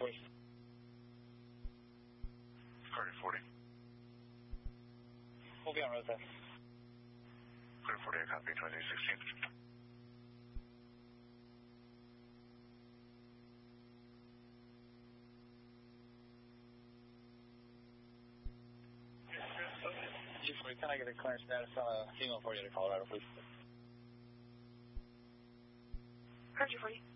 40. Clear 40. We'll be on road test. Clear 40, I copy 2016. G40, can I get a clearance status on a female 40 to Colorado, please? Clear G40.